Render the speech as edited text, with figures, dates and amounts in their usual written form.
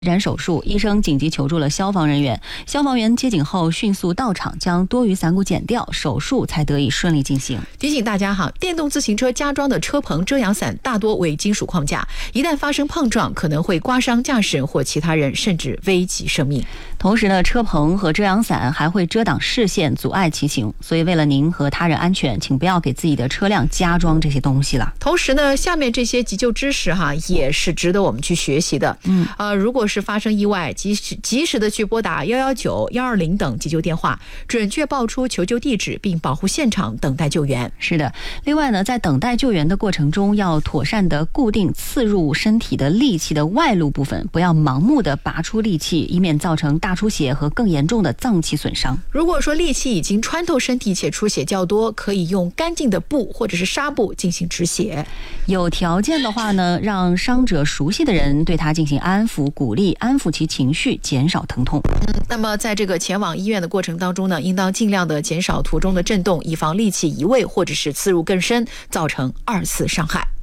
展手术，医生紧急求助了消防人员。消防员接警后迅速到场，将多余伞骨剪掉，手术才得以顺利进行。 提醒大家哈，电动自行车加装的车棚遮阳伞大多为金属框架，一旦发生碰撞，可能会刮伤驾驶人或其他人，甚至危及生命。 同时呢，车棚和遮阳伞还会遮挡视线，阻碍骑行。所以为了您和他人安全，请不要给自己的车辆加装这些东西了。 同时呢，下面这些急救知识哈，也是值得我们去学习的。如果是发生意外，及时的去拨打119、120等急救电话，准确报出求救地址，并保护现场，等待救援。 是的，另外呢，在等待救援的过程中，要妥善的固定刺入身体的利器的外露部分，不要盲目的拔出利器，以免造成大出血和更严重的脏器损伤。 如果说利器已经穿透身体且出血较多，可以用干净的布或者是纱布进行止血。 有条件的话呢，让伤者熟悉的人对他进行安抚、鼓励，安抚其情绪，减少疼痛。 那么在这个前往医院的过程当中呢，应当尽量的减少途中的震动，以防利器移位或者是刺入更深，造成2次伤害。